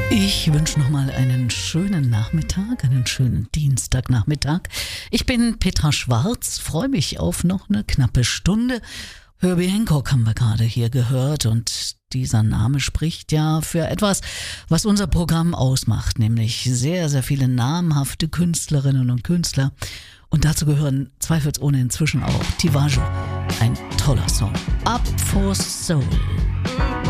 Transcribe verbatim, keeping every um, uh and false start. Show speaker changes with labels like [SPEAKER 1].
[SPEAKER 1] Ich wünsche nochmal einen schönen Nachmittag, einen schönen Dienstagnachmittag. Ich bin Petra Schwarz, freue mich auf noch eine knappe Stunde. Herbie Hancock haben wir gerade hier gehört und dieser Name spricht ja für etwas, was unser Programm ausmacht, nämlich sehr, sehr viele namhafte Künstlerinnen und Künstler. Und dazu gehören zweifelsohne inzwischen auch Tivajo, ein toller Song. Up for Soul.